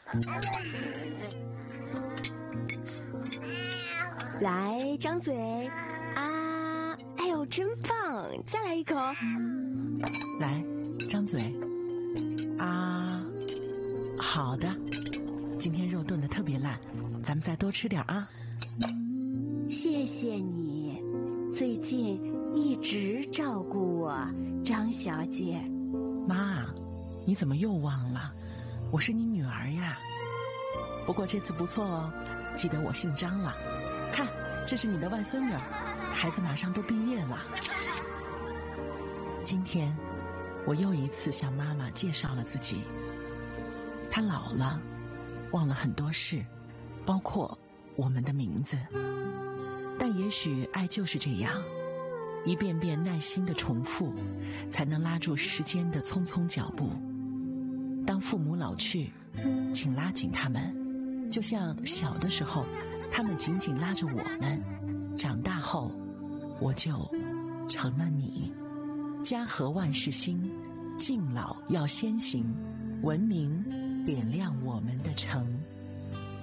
来，张嘴啊！哎呦，真棒！再来一口。 来，张嘴啊！好的，今天肉炖得特别烂，咱们再多吃点啊。 谢谢你，最近一直照顾我，张小姐。 妈，你怎么又忘了？我是你女儿呀。不过这次不错哦，记得我姓张了。看，这是你的外孙女，孩子马上都毕业了。今天我又一次向妈妈介绍了自己。她老了，忘了很多事，包括我们的名字。但也许爱就是这样，一遍遍耐心的重复，才能拉住时间的匆匆脚步。当父母老去，请拉紧他们，就像小的时候他们紧紧拉着我们，长大后我就成了你。家和万事兴，敬老要先行，文明点亮我们的城。